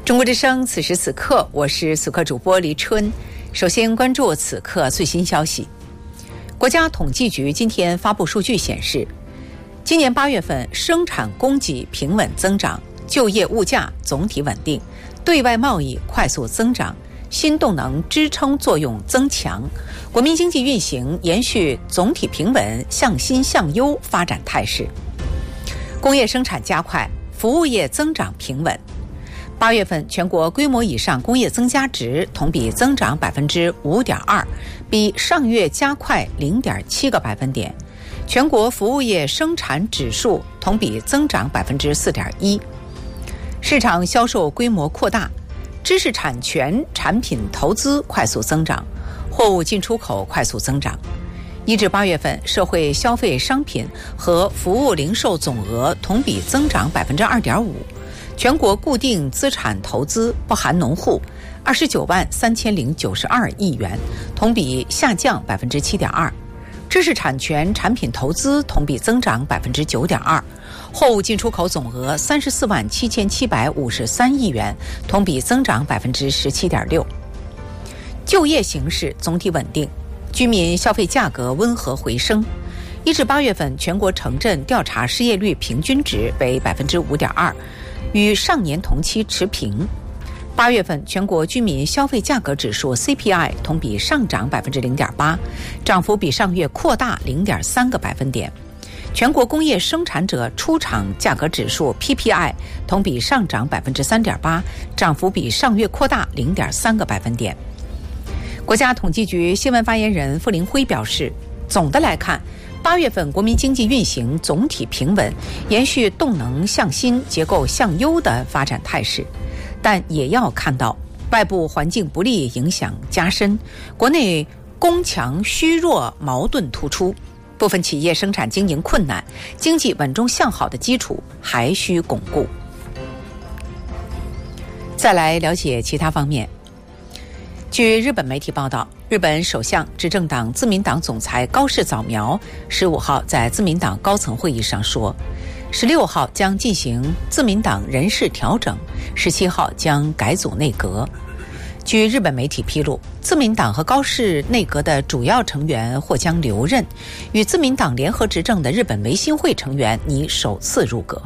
中国之声，此时此刻，我是此刻主播黎春。首先关注此刻最新消息。国家统计局今天发布数据显示，今年8月份生产供给平稳增长，就业物价总体稳定，对外贸易快速增长，新动能支撑作用增强，国民经济运行延续总体平稳向新向优发展态势。工业生产加快，服务业增长平稳。8月份全国规模以上工业增加值同比增长 5.2%， 比上月加快 0.7个百分点。全国服务业生产指数同比增长 4.1%。市场销售规模扩大，知识产权产品投资快速增长，货物进出口快速增长。1至8月份，社会消费商品和服务零售总额同比增长 2.5%。全国固定资产投资不含农户29万3092亿元，同比下降 7.2%。知识产权产品投资同比增长 9.2%。货物进出口总额34万7753亿元，同比增长 17.6%。就业形势总体稳定，居民消费价格温和回升。1至8月份，全国城镇调查失业率平均值为 5.2%， 与上年同期持平。8月份全国居民消费价格指数 CPI 同比上涨 0.8%， 涨幅比上月扩大 0.3个百分点。全国工业生产者出厂价格指数 PPI 同比上涨 3.8%， 涨幅比上月扩大 0.3个百分点。国家统计局新闻发言人傅林辉表示，总的来看，8月份国民经济运行总体平稳，延续动能向新、结构向优的发展态势，但也要看到外部环境不利影响加深，国内供强需弱矛盾突出，部分企业生产经营困难，经济稳中向好的基础还需巩固。再来了解其他方面。据日本媒体报道，日本首相执政党自民党总裁高市早苗15号在自民党高层会议上说，16号将进行自民党人事调整，17号将改组内阁。据日本媒体披露，自民党和高市内阁的主要成员或将留任，与自民党联合执政的日本维新会成员拟首次入阁。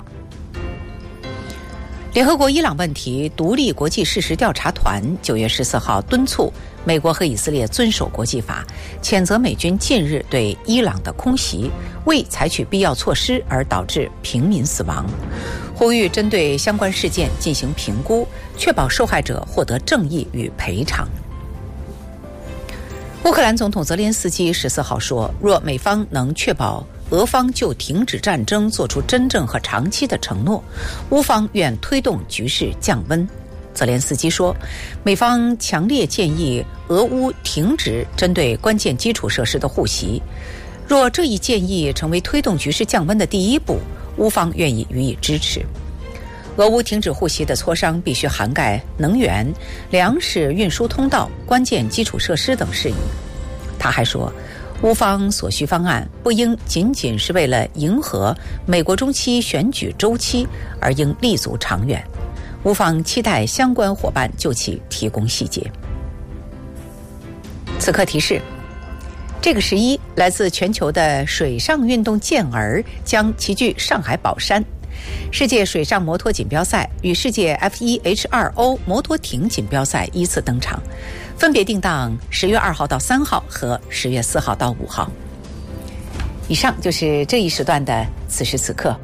联合国伊朗问题独立国际事实调查团9月14号敦促美国和以色列遵守国际法，谴责美军近日对伊朗的空袭未采取必要措施而导致平民死亡，呼吁针对相关事件进行评估，确保受害者获得正义与赔偿。乌克兰总统泽连斯基14号说，若美方能确保俄方就停止战争做出真正和长期的承诺，乌方愿推动局势降温。泽连斯基说，美方强烈建议俄乌停止针对关键基础设施的互袭，若这一建议成为推动局势降温的第一步，乌方愿意予以支持。俄乌停止互袭的磋商必须涵盖能源、粮食运输通道、关键基础设施等事宜。他还说，乌方所需方案不应仅仅是为了迎合美国中期选举周期，而应立足长远。乌方期待相关伙伴就其提供细节。此刻提示，这个11来自全球的水上运动健儿将齐聚上海宝山。世界水上摩托锦标赛与世界 F1H2O 摩托艇锦标赛依次登场，分别定档10月2号到3号和10月4号到5号。以上就是这一时段的此时此刻。